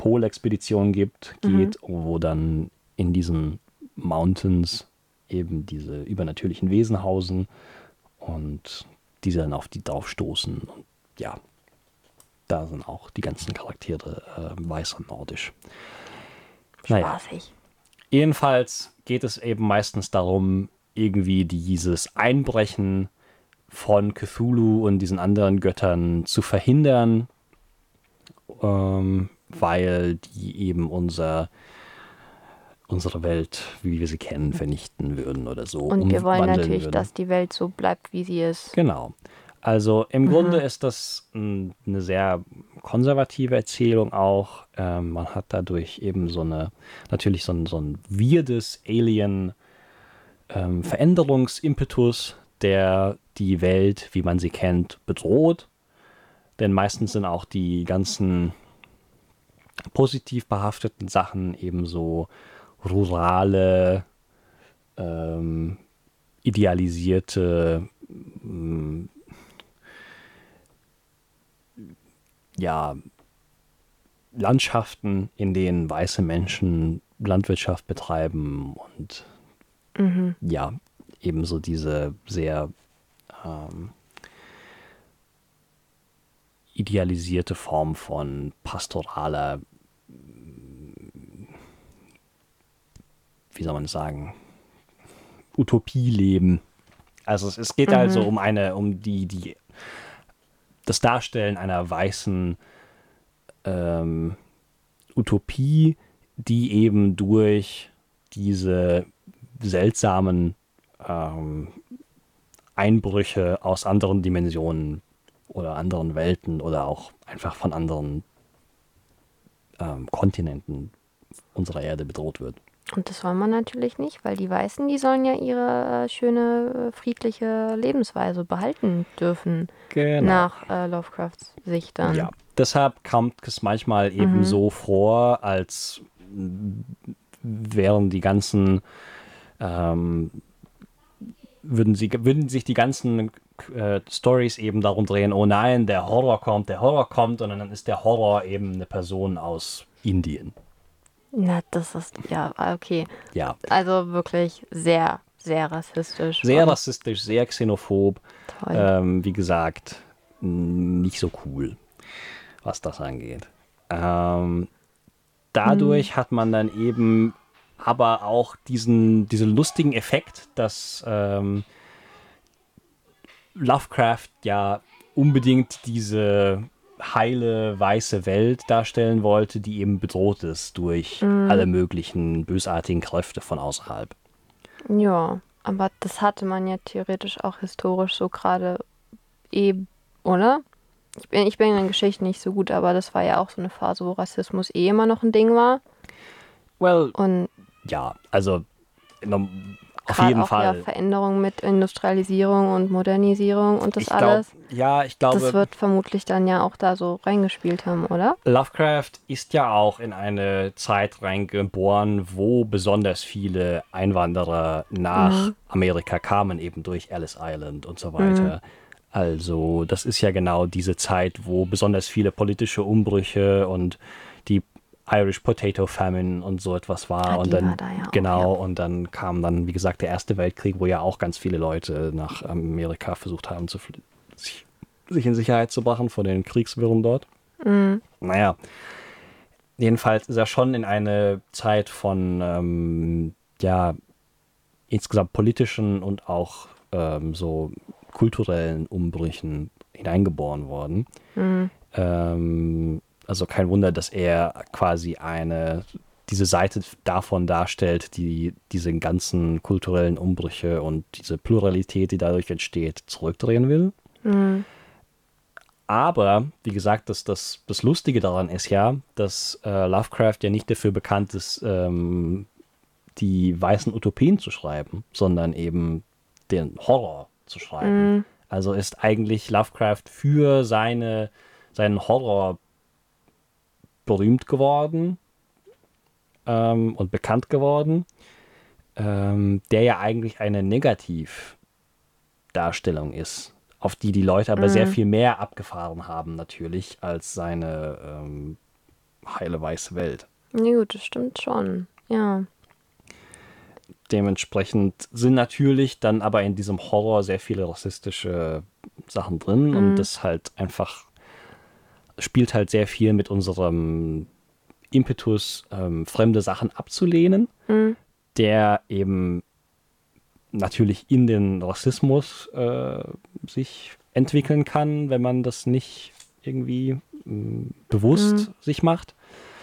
Polexpedition geht, wo dann in diesen Mountains eben diese übernatürlichen Wesen hausen und diese dann auf die draufstoßen. Und ja, da sind auch die ganzen Charaktere weiß und nordisch. Naja, Spaßig. jedenfalls geht es eben meistens darum, irgendwie dieses Einbrechen von Cthulhu und diesen anderen Göttern zu verhindern, weil die eben unsere Welt, wie wir sie kennen, vernichten würden oder so. Und wir wollen umwandeln natürlich, würden. dass die Welt so bleibt, wie sie ist. Genau. Also im Grunde ist das eine sehr konservative Erzählung auch. Man hat dadurch eben natürlich so ein weirdes Alien-Veränderungsimpetus, der die Welt, wie man sie kennt, bedroht. Denn meistens sind auch die ganzen positiv behafteten Sachen eben so rurale, idealisierte, ja, Landschaften, in denen weiße Menschen Landwirtschaft betreiben und ja, ebenso diese sehr idealisierte Form von pastoraler, wie soll man sagen, Utopie leben. Also es geht also um das Darstellen einer weißen Utopie, die eben durch diese seltsamen Einbrüche aus anderen Dimensionen oder anderen Welten oder auch einfach von anderen Kontinenten unserer Erde bedroht wird. Und das soll man natürlich nicht, weil die Weißen, die sollen ja ihre schöne, friedliche Lebensweise behalten dürfen. Genau. Nach Lovecrafts Sicht dann. Ja, deshalb kommt es manchmal eben so vor, als wären die ganzen, würden sich die ganzen Stories eben darum drehen, oh nein, der Horror kommt, und dann ist der Horror eben eine Person aus Indien. Na, das ist, ja, okay. Ja, Also wirklich sehr, sehr rassistisch. sehr und rassistisch, sehr xenophob. Toll. Wie gesagt, nicht so cool, was das angeht. Dadurch hat man dann eben aber auch diesen lustigen Effekt, dass Lovecraft ja unbedingt diese heile weiße Welt darstellen wollte, die eben bedroht ist durch alle möglichen bösartigen Kräfte von außerhalb. Ja, aber das hatte man ja theoretisch auch historisch so gerade eben, oder? Ich bin in Geschichten nicht so gut, aber das war ja auch so eine Phase, wo Rassismus immer noch ein Ding war. Well, Und ja, also auf gerade jeden auch ja Fall. Veränderungen mit Industrialisierung und Modernisierung und das alles. Ich Das glaube, wird vermutlich dann ja auch da so reingespielt haben, oder? Lovecraft ist ja auch in eine Zeit reingeboren, wo besonders viele Einwanderer nach Amerika kamen, eben durch Ellis Island und so weiter. Also das ist ja genau diese Zeit, wo besonders viele politische Umbrüche und die Irish Potato Famine und so etwas war. Und Die dann, war da ja auch, genau, ja. und dann kam dann, wie gesagt, der Erste Weltkrieg, wo ja auch ganz viele Leute nach Amerika versucht haben, sich in Sicherheit zu brachen vor den Kriegswirren dort. Naja, jedenfalls ist er schon in eine Zeit von, ja, insgesamt politischen und auch so kulturellen Umbrüchen hineingeboren worden. Also kein Wunder, dass er quasi diese Seite davon darstellt, die diese ganzen kulturellen Umbrüche und diese Pluralität, die dadurch entsteht, zurückdrehen will. Aber, wie gesagt, das Lustige daran ist ja, dass Lovecraft ja nicht dafür bekannt ist, die weißen Utopien zu schreiben, sondern eben den Horror zu schreiben. Also ist eigentlich Lovecraft für seinen Horror berühmt geworden und bekannt geworden, der ja eigentlich eine Negativdarstellung ist, auf die Leute aber sehr viel mehr abgefahren haben natürlich als seine heile weiße Welt. Nee, gut, das stimmt schon. Ja. Dementsprechend sind natürlich dann aber in diesem Horror sehr viele rassistische Sachen drin und das halt einfach spielt halt sehr viel mit unserem Impetus, fremde Sachen abzulehnen, der eben natürlich in den Rassismus sich entwickeln kann, wenn man das nicht irgendwie bewusst sich macht.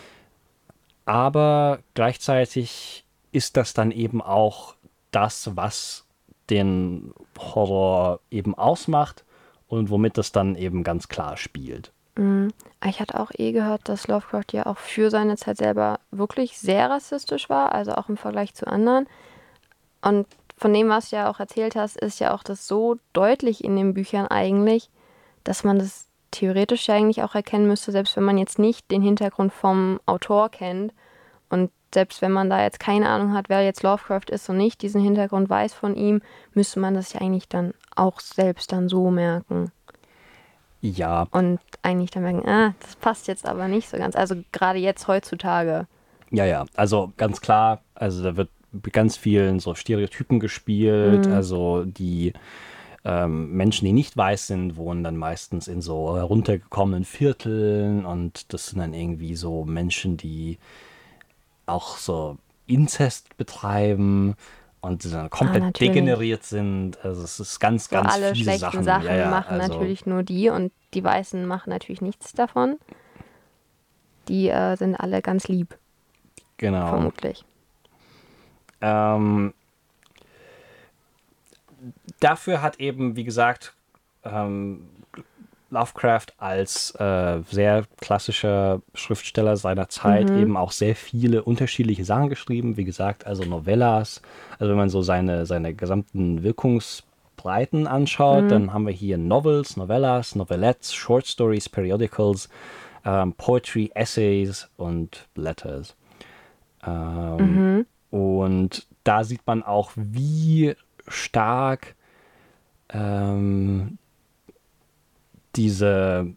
Aber gleichzeitig ist das dann eben auch das, was den Horror eben ausmacht und womit das dann eben ganz klar spielt. Ich hatte auch gehört, dass Lovecraft ja auch für seine Zeit selber wirklich sehr rassistisch war, also auch im Vergleich zu anderen. Und von dem, was du ja auch erzählt hast, ist ja auch das so deutlich in den Büchern eigentlich, dass man das theoretisch ja eigentlich auch erkennen müsste, selbst wenn man jetzt nicht den Hintergrund vom Autor kennt und selbst wenn man da jetzt keine Ahnung hat, wer jetzt Lovecraft ist und nicht diesen Hintergrund weiß von ihm, müsste man das ja eigentlich dann auch selbst dann so merken. Ja, Und eigentlich dann merken, das passt jetzt aber nicht so ganz. Also gerade jetzt heutzutage. ja, also ganz klar, also da wird mit ganz vielen so Stereotypen gespielt, also die Menschen, die nicht weiß sind, wohnen dann meistens in so heruntergekommenen Vierteln und das sind dann irgendwie so Menschen, die auch so Inzest betreiben und die dann komplett Natürlich. degeneriert sind. Also es ist ganz, So ganz alle fiese schlechten Sachen. Sachen machen also, natürlich nur die und die Weißen machen natürlich nichts davon. Die sind alle ganz lieb, genau. vermutlich. Dafür hat eben, wie gesagt, Lovecraft als sehr klassischer Schriftsteller seiner Zeit eben auch sehr viele unterschiedliche Sachen geschrieben. Wie gesagt, also Novellas. Also wenn man so seine gesamten Wirkungsbreiten anschaut, dann haben wir hier Novels, Novellas, Novelettes, Short Stories, Periodicals, Poetry, Essays und Letters. Und da sieht man auch, wie stark diese,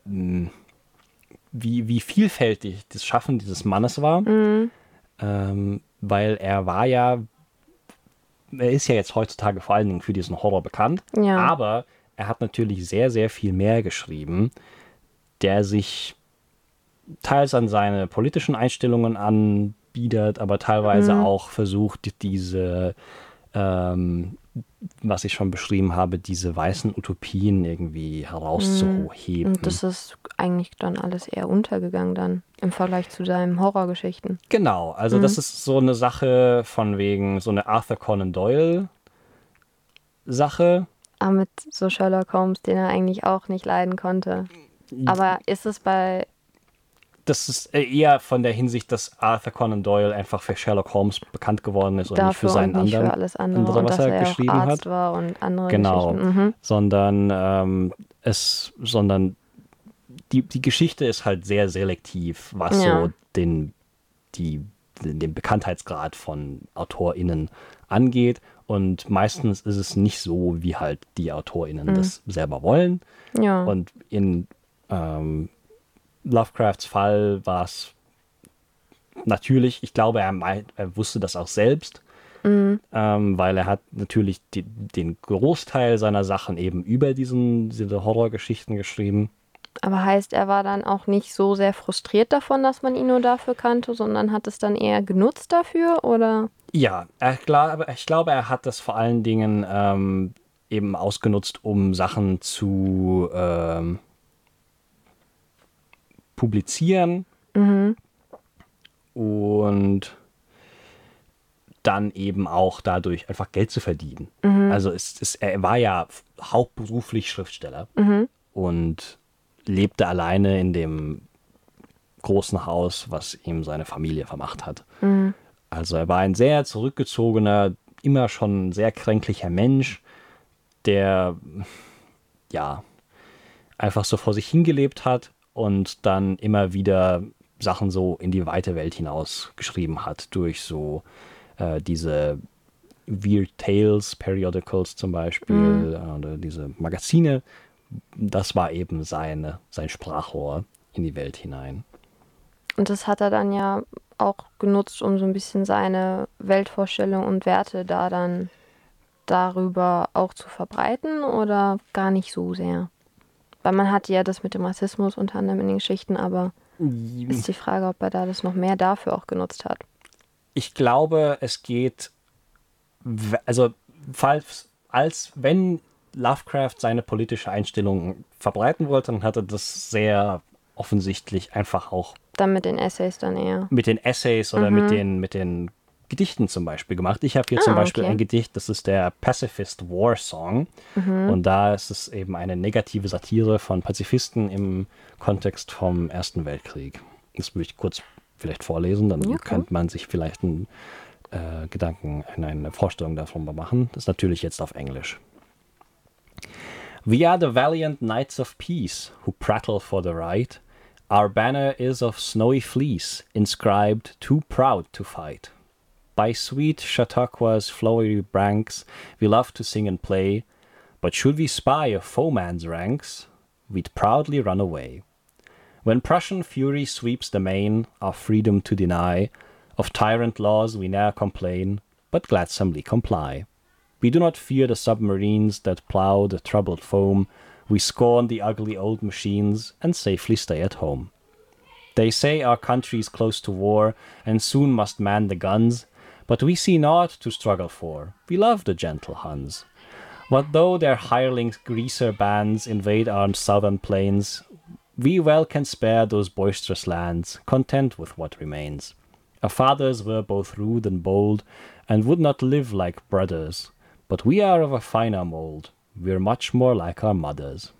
wie vielfältig das Schaffen dieses Mannes war, weil er ist ja jetzt heutzutage vor allen Dingen für diesen Horror bekannt, Ja. aber er hat natürlich sehr, sehr viel mehr geschrieben, der sich teils an seine politischen Einstellungen anbietet, aber teilweise auch versucht, diese was ich schon beschrieben habe, diese weißen Utopien irgendwie herauszuheben. Und das ist eigentlich dann alles eher untergegangen dann im Vergleich zu seinen Horrorgeschichten. Genau, also das ist so eine Sache von wegen so eine Arthur Conan Doyle Sache. Aber mit so Sherlock Holmes, den er eigentlich auch nicht leiden konnte. Aber ist es bei... Das ist eher von der Hinsicht, dass Arthur Conan Doyle einfach für Sherlock Holmes bekannt geworden ist und nicht für seinen und nicht anderen, für alles andere. Und was dass er er geschrieben auch Arzt hat. war und andere Genau, Geschichten. sondern die Geschichte ist halt sehr selektiv, was Ja. so den Bekanntheitsgrad von AutorInnen angeht. Und meistens ist es nicht so, wie halt die AutorInnen das selber wollen. Ja. Und in Lovecrafts Fall war es natürlich, ich glaube, er wusste das auch selbst, weil er hat natürlich den Großteil seiner Sachen eben über diese Horrorgeschichten geschrieben. Aber heißt, er war dann auch nicht so sehr frustriert davon, dass man ihn nur dafür kannte, sondern hat es dann eher genutzt dafür, oder? Ja, ich glaube, er hat das vor allen Dingen eben ausgenutzt, um Sachen zu publizieren und dann eben auch dadurch einfach Geld zu verdienen. Also er war ja hauptberuflich Schriftsteller und lebte alleine in dem großen Haus, was ihm seine Familie vermacht hat. Also er war ein sehr zurückgezogener, immer schon sehr kränklicher Mensch, der ja einfach so vor sich hingelebt hat und dann immer wieder Sachen so in die weite Welt hinaus geschrieben hat, durch so diese Weird Tales Periodicals zum Beispiel oder diese Magazine. Das war eben sein Sprachrohr in die Welt hinein. Und das hat er dann ja auch genutzt, um so ein bisschen seine Weltvorstellung und Werte da dann darüber auch zu verbreiten oder gar nicht so sehr? Weil man hatte ja das mit dem Rassismus unter anderem in den Geschichten, aber ist die Frage, ob er da das noch mehr dafür auch genutzt hat. Ich glaube, es geht, also falls, als wenn Lovecraft seine politische Einstellung verbreiten wollte, dann hat er das sehr offensichtlich einfach auch Dann mit den Essays dann eher. mit den Essays oder Mhm. mit den Gedichten zum Beispiel gemacht. Ich habe hier zum Ah, Beispiel ein okay. Gedicht, das ist der Pacifist War Song. Mhm. Und da ist es eben eine negative Satire von Pazifisten im Kontext vom Ersten Weltkrieg. Das würde ich kurz vielleicht vorlesen, Ja, dann klar. könnte man sich vielleicht einen Gedanken, eine Vorstellung davon machen. Das ist natürlich jetzt auf Englisch. We are the valiant knights of peace who prattle for the right. Our banner is of snowy fleece, inscribed too proud to fight. By sweet Chautauqua's flowery banks we love to sing and play, but should we spy a foeman's ranks, we'd proudly run away. When Prussian fury sweeps the main, our freedom to deny, of tyrant laws we ne'er complain, but gladsomely comply. We do not fear the submarines that plow the troubled foam. We scorn the ugly old machines and safely stay at home. They say our country's close to war and soon must man the guns, but we see naught to struggle for. We love the gentle Huns. What though their hireling greaser bands invade our southern plains, we well can spare those boisterous lands, content with what remains. Our fathers were both rude and bold, and would not live like brothers, but we are of a finer mold. We're much more like our mothers.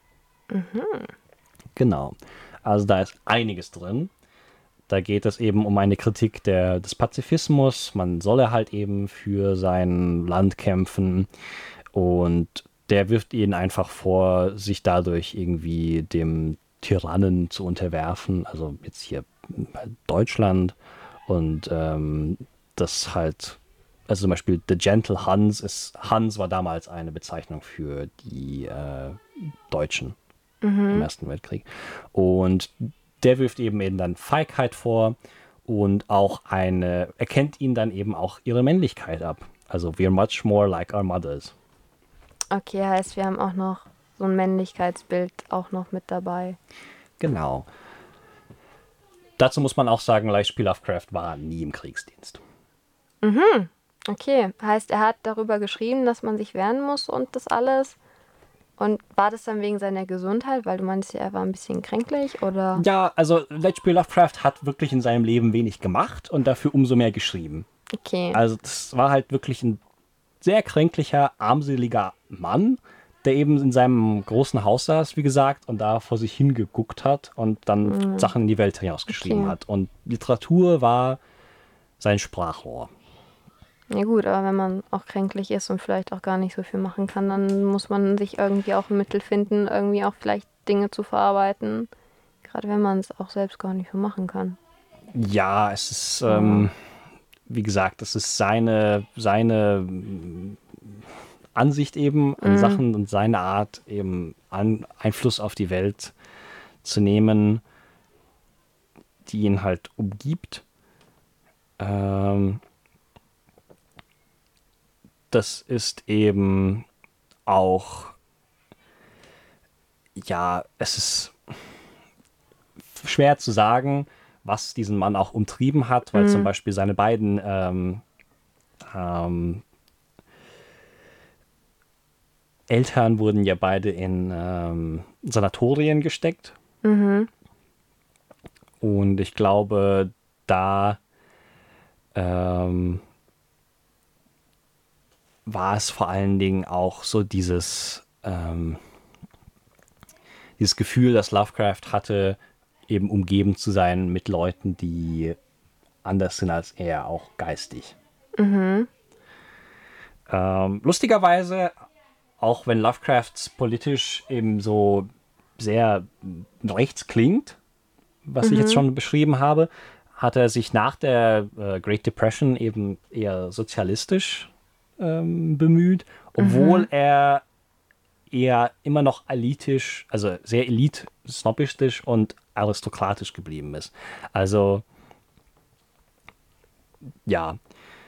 Genau. Also da ist einiges drin. Da geht es eben um eine Kritik des Pazifismus. Man solle halt eben für sein Land kämpfen. Und der wirft ihnen einfach vor, sich dadurch irgendwie dem Tyrannen zu unterwerfen. Also jetzt hier Deutschland. Und das halt, also zum Beispiel The Gentle Hans Hans war damals eine Bezeichnung für die Deutschen im Ersten Weltkrieg. Und der wirft eben dann Feigheit vor und auch erkennt ihnen dann eben auch ihre Männlichkeit ab. Also we're much more like our mothers. Okay, heißt, wir haben auch noch so ein Männlichkeitsbild auch noch mit dabei. Genau. Dazu muss man auch sagen, H.P. Lovecraft war nie im Kriegsdienst. Okay, heißt, er hat darüber geschrieben, dass man sich wehren muss und das alles. Und war das dann wegen seiner Gesundheit, weil du meinst ja, er war ein bisschen kränklich oder? Ja, also H.P. Lovecraft hat wirklich in seinem Leben wenig gemacht und dafür umso mehr geschrieben. Okay. Also das war halt wirklich ein sehr kränklicher, armseliger Mann, der eben in seinem großen Haus saß, wie gesagt, und da vor sich hingeguckt hat und dann Sachen in die Welt hinausgeschrieben Okay. hat. Und Literatur war sein Sprachrohr. Ja gut, aber wenn man auch kränklich ist und vielleicht auch gar nicht so viel machen kann, dann muss man sich irgendwie auch ein Mittel finden, irgendwie auch vielleicht Dinge zu verarbeiten. Gerade wenn man es auch selbst gar nicht so machen kann. Ja, es ist, Aber, wie gesagt, es ist seine Ansicht eben an Sachen und seine Art eben Einfluss auf die Welt zu nehmen, die ihn halt umgibt. Das ist eben auch, ja, es ist schwer zu sagen, was diesen Mann auch umtrieben hat, weil zum Beispiel seine beiden Eltern wurden ja beide in Sanatorien gesteckt. Und ich glaube, da war es vor allen Dingen auch so dieses Gefühl, das Lovecraft hatte, eben umgeben zu sein mit Leuten, die anders sind als er, auch geistig. Lustigerweise, auch wenn Lovecrafts politisch eben so sehr rechts klingt, was ich jetzt schon beschrieben habe, hat er sich nach der Great Depression eben eher sozialistisch bemüht, obwohl er eher immer noch elitisch, also sehr elit-snobbistisch und aristokratisch geblieben ist. Also, ja,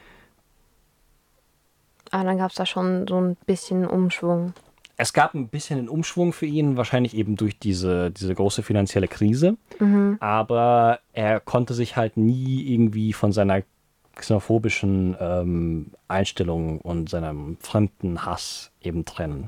Aber dann gab es da schon so ein bisschen Umschwung. es gab ein bisschen einen Umschwung für ihn, wahrscheinlich eben durch diese große finanzielle Krise. Aber er konnte sich halt nie irgendwie von seiner xenophobischen Einstellung und seinem Fremdenhass eben trennen.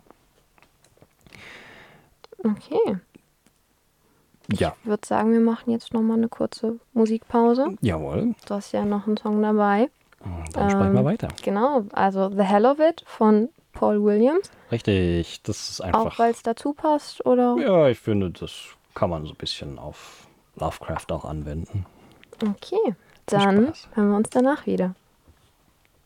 Okay. Ja, Ich würde sagen, wir machen jetzt nochmal eine kurze Musikpause. jawohl. Du hast ja noch einen Song dabei. Dann sprechen wir weiter. Genau, also The Hell of It von Paul Williams. Richtig, das ist Auch einfach. weil es dazu passt, oder? Ja, ich finde, das kann man so ein bisschen auf Lovecraft auch anwenden. Okay, dann Spaß. hören wir uns danach wieder.